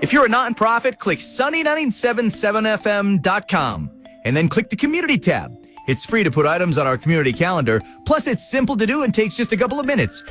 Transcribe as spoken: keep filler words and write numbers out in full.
If you're a nonprofit, click sunny nine seven seven f m dot com and then click the Community tab. It's free to put items on our community calendar, plus it's simple to do and takes just a couple of minutes.